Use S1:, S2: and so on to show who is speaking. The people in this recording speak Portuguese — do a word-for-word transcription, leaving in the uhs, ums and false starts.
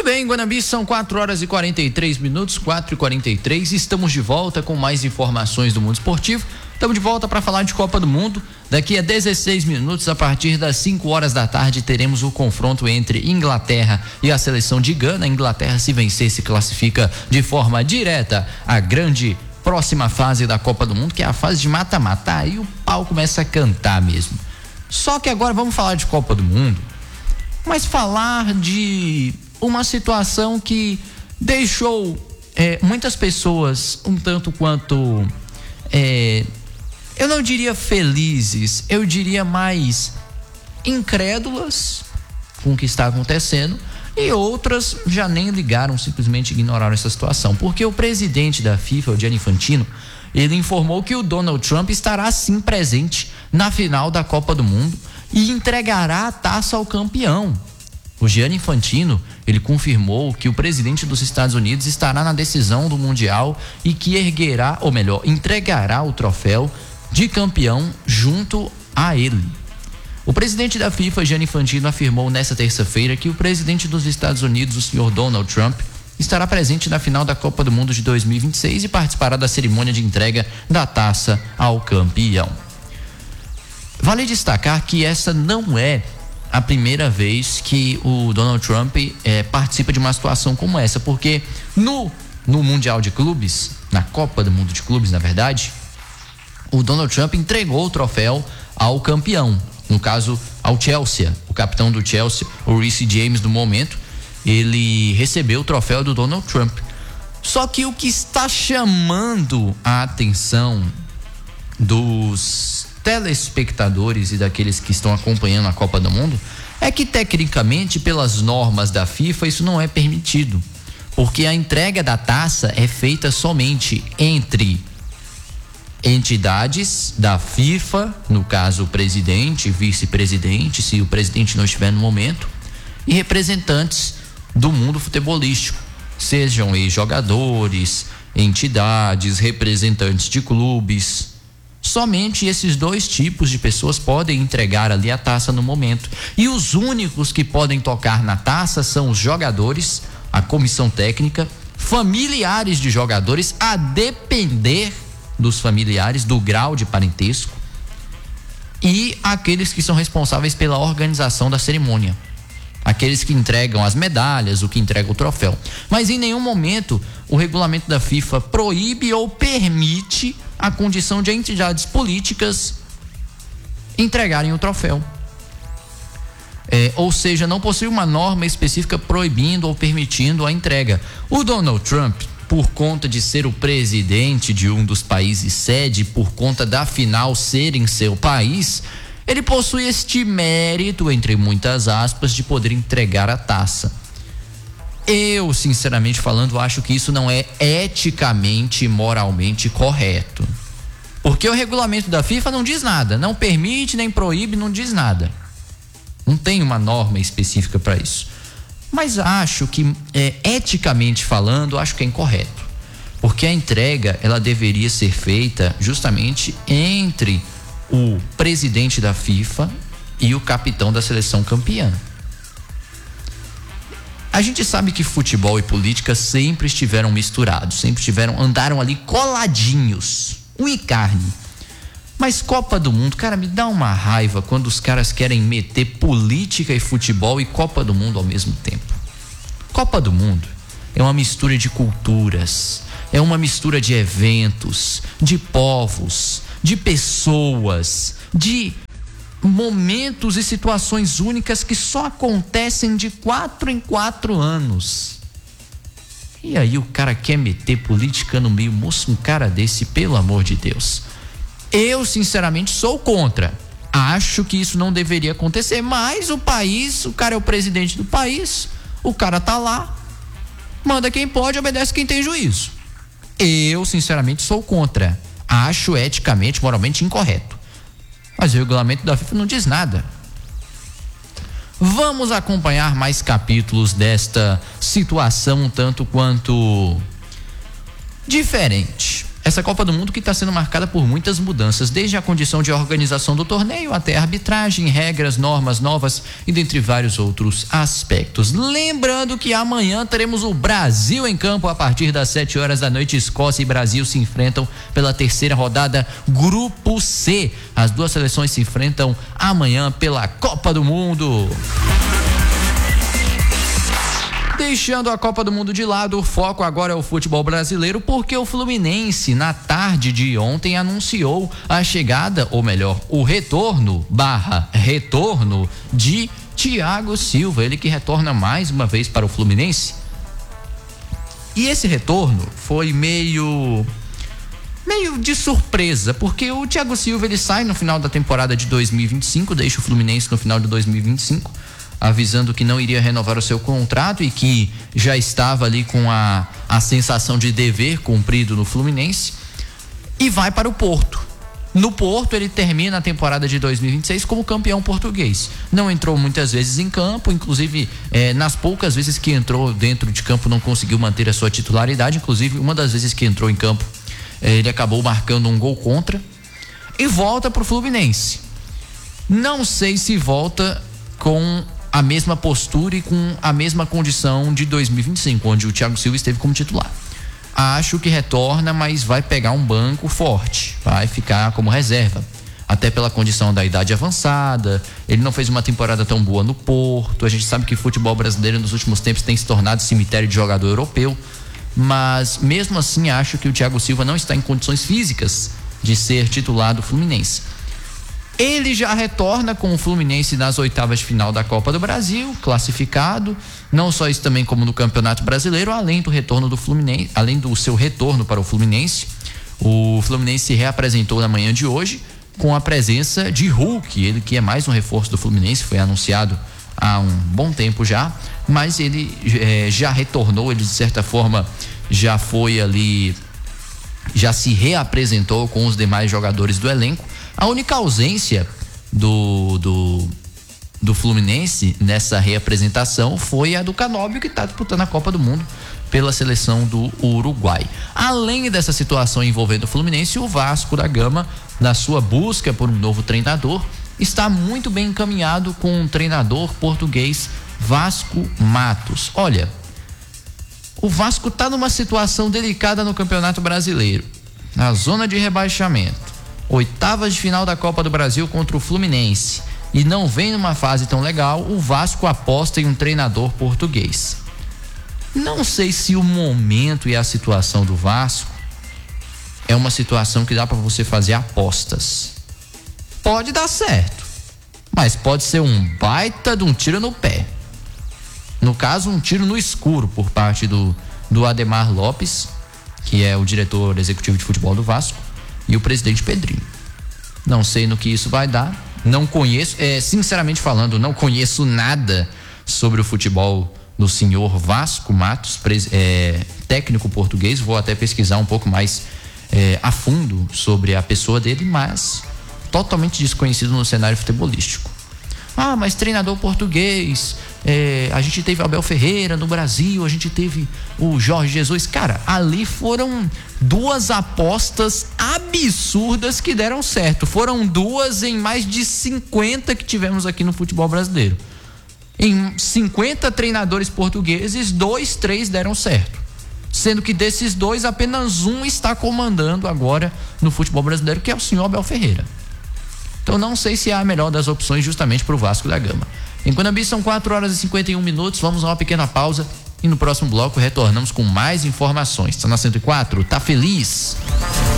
S1: bem, Guanambi, são quatro horas e quarenta e três minutos, quatro e quarenta e três. Estamos de volta com mais informações do mundo esportivo. Estamos de volta para falar de Copa do Mundo. Daqui a dezesseis minutos, a partir das cinco horas da tarde, teremos o confronto entre Inglaterra e a seleção de Gana. A Inglaterra, se vencer, se classifica de forma direta à grande próxima fase da Copa do Mundo, que é a fase de mata-mata. Aí o pau começa a cantar mesmo. Só que agora vamos falar de Copa do Mundo, mas falar de uma situação que deixou é, muitas pessoas um tanto quanto, é, eu não diria felizes, eu diria mais incrédulas com o que está acontecendo, e outras já nem ligaram, simplesmente ignoraram essa situação, porque o presidente da FIFA, o Gianni Infantino, ele informou que o Donald Trump estará sim presente na final da Copa do Mundo e entregará a taça ao campeão. O Gianni Infantino, ele confirmou que o presidente dos Estados Unidos estará na decisão do Mundial e que erguerá, ou melhor, entregará o troféu de campeão junto a ele. O presidente da FIFA, Gianni Infantino, afirmou nesta terça-feira que o presidente dos Estados Unidos, o senhor Donald Trump, estará presente na final da Copa do Mundo de dois mil e vinte e seis e participará da cerimônia de entrega da taça ao campeão. Vale destacar que essa não é a primeira vez que o Donald Trump é, participa de uma situação como essa, porque no, no Mundial de Clubes, na Copa do Mundo de Clubes, na verdade, o Donald Trump entregou o troféu ao campeão, no caso ao Chelsea. O capitão do Chelsea, o Reece James, no momento, ele recebeu o troféu do Donald Trump. Só que o que está chamando a atenção dos telespectadores e daqueles que estão acompanhando a Copa do Mundo é que, tecnicamente, pelas normas da FIFA, isso não é permitido, porque a entrega da taça é feita somente entre entidades da FIFA, no caso o presidente, vice-presidente, se o presidente não estiver no momento, e representantes do mundo futebolístico, sejam aí jogadores, entidades, representantes de clubes. Somente esses dois tipos de pessoas podem entregar ali a taça no momento. E os únicos que podem tocar na taça são os jogadores, a comissão técnica, familiares de jogadores, a depender dos familiares, do grau de parentesco, e aqueles que são responsáveis pela organização da cerimônia, aqueles que entregam as medalhas, o que entrega o troféu. Mas em nenhum momento o regulamento da FIFA proíbe ou permite a condição de entidades políticas entregarem o troféu. É, ou seja, não possui uma norma específica proibindo ou permitindo a entrega. O Donald Trump, por conta de ser o presidente de um dos países sede, por conta da final ser em seu país, ele possui este mérito, entre muitas aspas, de poder entregar a taça. Eu, sinceramente falando, acho que isso não é eticamente e moralmente correto. Porque o regulamento da FIFA não diz nada, não permite, nem proíbe, não diz nada. Não tem uma norma específica para isso. Mas acho que, é, eticamente falando, acho que é incorreto. Porque a entrega, ela deveria ser feita justamente entre o presidente da FIFA e o capitão da seleção campeã. A gente sabe que futebol e política sempre estiveram misturados, sempre estiveram, andaram ali coladinhos, unha e carne. Mas Copa do Mundo, cara, me dá uma raiva quando os caras querem meter política e futebol e Copa do Mundo ao mesmo tempo. Copa do Mundo é uma mistura de culturas, é uma mistura de eventos, de povos, de pessoas, de momentos e situações únicas que só acontecem de quatro em quatro anos. E aí o cara quer meter política no meio, moço, um cara desse, pelo amor de Deus. Eu, sinceramente, sou contra. Acho que isso não deveria acontecer, mas o país, o cara é o presidente do país, o cara tá lá, manda quem pode, obedece quem tem juízo. Eu, sinceramente, sou contra. Acho eticamente, moralmente incorreto. Mas o regulamento da FIFA não diz nada. Vamos acompanhar mais capítulos desta situação um tanto quanto diferente. Essa Copa do Mundo que está sendo marcada por muitas mudanças, desde a condição de organização do torneio até a arbitragem, regras, normas novas e dentre vários outros aspectos. Lembrando que amanhã teremos o Brasil em campo a partir das sete horas da noite. Escócia e Brasil se enfrentam pela terceira rodada Grupo C. As duas seleções se enfrentam amanhã pela Copa do Mundo. Deixando a Copa do Mundo de lado, o foco agora é o futebol brasileiro, porque o Fluminense, na tarde de ontem, anunciou a chegada, ou melhor, o retorno, barra retorno, de Thiago Silva, ele que retorna mais uma vez para o Fluminense. E esse retorno foi meio... meio de surpresa, porque o Thiago Silva, ele sai no final da temporada de dois mil e vinte e cinco, deixa o Fluminense no final de dois mil e vinte e cinco, avisando que não iria renovar o seu contrato e que já estava ali com a, a sensação de dever cumprido no Fluminense, e vai para o Porto. No Porto ele termina a temporada de dois mil e vinte e seis como campeão português. Não entrou muitas vezes em campo, inclusive eh, nas poucas vezes que entrou dentro de campo não conseguiu manter a sua titularidade, inclusive uma das vezes que entrou em campo eh, ele acabou marcando um gol contra e volta para o Fluminense. Não sei se volta com a mesma postura e com a mesma condição de dois mil e vinte e cinco, onde o Thiago Silva esteve como titular. Acho que retorna, mas vai pegar um banco forte, vai ficar como reserva, até pela condição da idade avançada. Ele não fez uma temporada tão boa no Porto, a gente sabe que o futebol brasileiro nos últimos tempos tem se tornado cemitério de jogador europeu, mas mesmo assim acho que o Thiago Silva não está em condições físicas de ser titular do Fluminense. Ele já retorna com o Fluminense nas oitavas de final da Copa do Brasil, classificado, não só isso, também como no Campeonato Brasileiro, além do retorno do Fluminense, além do seu retorno para o Fluminense. O Fluminense se reapresentou na manhã de hoje com a presença de Hulk, ele que é mais um reforço do Fluminense, foi anunciado há um bom tempo já, mas ele é, já retornou, ele de certa forma já foi ali, já se reapresentou com os demais jogadores do elenco. A única ausência do, do, do Fluminense nessa reapresentação foi a do Canóbio, que está disputando a Copa do Mundo pela seleção do Uruguai. Além dessa situação envolvendo o Fluminense, o Vasco da Gama, na sua busca por um novo treinador, está muito bem encaminhado com um treinador português, Vasco Matos. Olha, o Vasco está numa situação delicada no Campeonato Brasileiro, na zona de rebaixamento. Oitavas de final da Copa do Brasil contra o Fluminense, e não vem numa fase tão legal. O Vasco aposta em um treinador português. Não sei se o momento e a situação do Vasco é uma situação que dá para você fazer apostas. Pode dar certo, mas pode ser um baita de um tiro no pé. No caso, um tiro no escuro por parte do, do Ademar Lopes, que é o diretor executivo de futebol do Vasco, e o presidente Pedrinho. Não sei no que isso vai dar, não conheço, é, sinceramente falando, não conheço nada sobre o futebol do senhor Vasco Matos, pres, é, técnico português. Vou até pesquisar um pouco mais é, a fundo sobre a pessoa dele, mas totalmente desconhecido no cenário futebolístico. Ah, mas treinador português, é, a gente teve Abel Ferreira no Brasil, a gente teve o Jorge Jesus. Cara, ali foram duas apostas absurdas que deram certo. Foram duas em mais de cinquenta que tivemos aqui no futebol brasileiro. Em cinquenta treinadores portugueses, dois, três deram certo. Sendo que desses dois, apenas um está comandando agora no futebol brasileiro, que é o senhor Abel Ferreira. Então não sei se é a melhor das opções justamente para o Vasco da Gama. Em Guanambi são quatro horas e cinquenta e um minutos, vamos a uma pequena pausa e no próximo bloco retornamos com mais informações. Está na cento e quatro, tá feliz?